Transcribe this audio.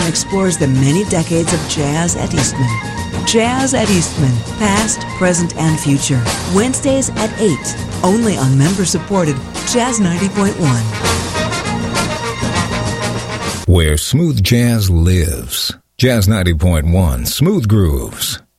program explores the many decades of jazz at Eastman. Jazz at Eastman, past, present, and future. Wednesdays at 8, only on member-supported Jazz 90.1. Where smooth jazz lives. Jazz 90.1, Smooth Grooves.